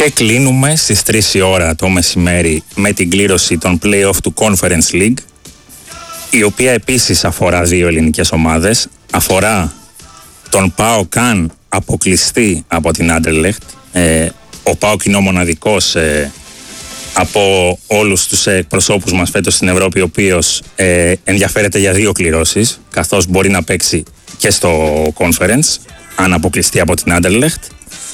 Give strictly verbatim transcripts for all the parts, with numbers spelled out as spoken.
Και κλείνουμε στις τρεις η ώρα το μεσημέρι με την κλήρωση των play-off του Conference League, η οποία επίσης αφορά δύο ελληνικές ομάδες. Αφορά τον ΠΑΟΚ αν αποκλειστεί από την Άντερλεχτ. Ε, ο ΠΑΟΚ είναι ο μοναδικός ε, από όλους τους εκπροσώπους μας φέτος στην Ευρώπη, ο οποίος ε, ενδιαφέρεται για δύο κληρώσεις, καθώς μπορεί να παίξει και στο Conference αν αποκλειστεί από την Άντερλεχτ.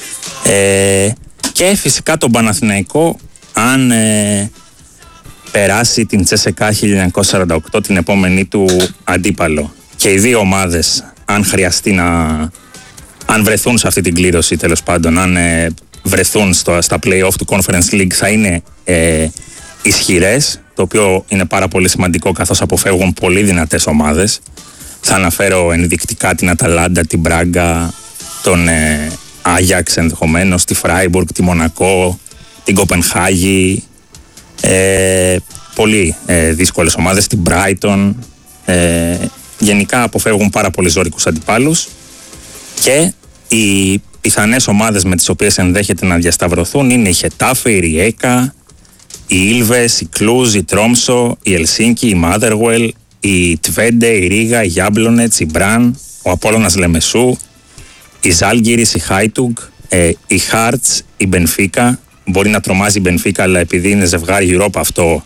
Ε, και φυσικά τον Παναθηναϊκό αν ε, περάσει την Τσέσεκα χίλια εννιακόσια σαράντα οκτώ, την επόμενη του αντίπαλο. Και οι δύο ομάδες, αν χρειαστεί να... αν βρεθούν σε αυτή την κλήρωση, τέλος πάντων, αν ε, βρεθούν στο, στα play-off του Conference League, θα είναι ε, ισχυρές, το οποίο είναι πάρα πολύ σημαντικό, καθώς αποφεύγουν πολύ δυνατές ομάδες. Θα αναφέρω ενδεικτικά την Αταλάντα, την Μπράγκα, τον ε, Άγιαξ ενδεχομένως, τη Φράιμπουργκ, τη Μονακό, την Κοπενχάγη. Ε, πολύ ε, δύσκολες ομάδες, την Brighton. Ε, γενικά αποφεύγουν πάρα πολύ ζώρικους αντιπάλους. Και οι πιθανές ομάδες με τις οποίες ενδέχεται να διασταυρωθούν είναι η Χετάφε, η Ριέκα, η Ήλβες, η Κλούζ, η Τρόμσο, η Ελσίνκι, η Μάδερουελ, η Τβέντε, η Ρίγα, η Γιάμπλονετς, η Μπραν, ο Απόλλωνας Λεμεσού, η Ζάλγκιρις, η Χάιτουγκ, ε, η Χάρτς, η Μπενφίκα. Μπορεί να τρομάζει η Μπενφίκα, αλλά επειδή είναι ζευγάρι Europa αυτό,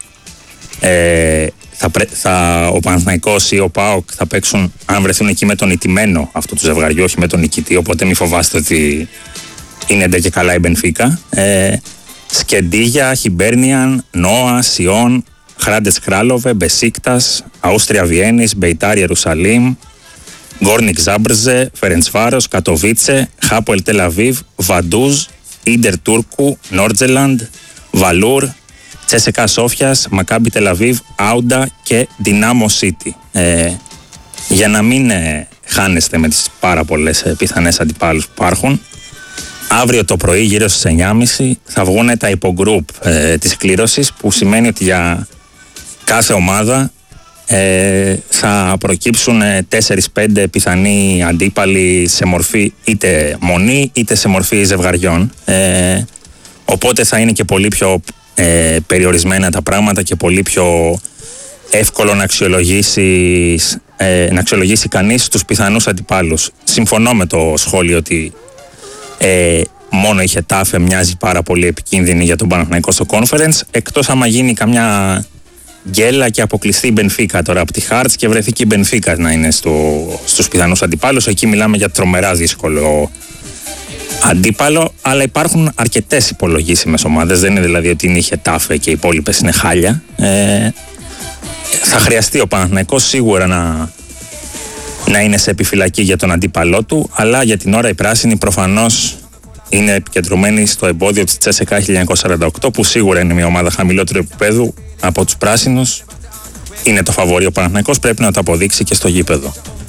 ε, θα, θα, ο Παναθηναϊκός ή ο ΠΑΟΚ θα παίξουν, αν βρεθούν εκεί, με τον ηττημένο αυτού του ζευγαριού, όχι με τον νικητή, οπότε μην φοβάστε ότι είναι ντε και καλά η Μπενφίκα. Ε, Σκεντίγια, Χιμπέρνιαν, Νόα, Σιόν, Χράντες Κράλοβε, Μπεσίκτας, Αούστρια Βιέννης, Μπεϊτάρ Ιερουσαλήμ, Γκόρνικ Ζάμπρζε, Φερεντσβάρος, Κατοβίτσε, Χάποελ Τελαβίβ, Βαντούζ, Ίντερ Τούρκου, Νόρτζελαντ, Βαλούρ, Τσέσεκα Σόφιας, Μακάμπι Τελαβίβ, Άουντα και Δυνάμο Σίτι. Ε, για να μην ε, χάνεστε με τις πάρα πολλές ε, πιθανές αντιπάλους που υπάρχουν, αύριο το πρωί γύρω στις εννιά και μισή θα βγουν τα υπογκρουπ ε, της κλήρωσης, που σημαίνει ότι για κάθε ομάδα ε, θα προκύψουν ε, τέσσερα πέντε πιθανοί αντίπαλοι σε μορφή είτε μονή είτε σε μορφή ζευγαριών. Ε, οπότε θα είναι και πολύ πιο ε, περιορισμένα τα πράγματα και πολύ πιο εύκολο να αξιολογήσει, ε, να αξιολογήσει κανείς τους πιθανούς αντιπάλους. Συμφωνώ με το σχόλιο ότι ε, μόνο η Χετάφε μοιάζει πάρα πολύ επικίνδυνη για τον Παναθηναϊκό στο Conference, εκτός άμα γίνει καμιά γκέλα και αποκλειστεί η Μπενφίκα τώρα από τη Χάρτς και βρεθεί και η Μπενφίκα να είναι στο, στους πιθανούς αντιπάλους. Εκεί μιλάμε για τρομερά δύσκολο αντίπαλο, αλλά υπάρχουν αρκετές υπολογίσιμες ομάδες. Δεν είναι δηλαδή ότι είναι η Χετάφε και οι υπόλοιπες είναι χάλια. Ε, θα χρειαστεί ο Παναθηναϊκός σίγουρα να, να είναι σε επιφυλακή για τον αντίπαλό του, αλλά για την ώρα οι πράσινοι προφανώς είναι επικεντρωμένοι στο εμπόδιο της Τσέσεκα χίλια εννιακόσια σαράντα οκτώ, που σίγουρα είναι μια ομάδα χαμηλότερου επίπεδου από τους πράσινους. Είναι το φαβορί ο Παναθηναϊκός, πρέπει να το αποδείξει και στο γήπεδο.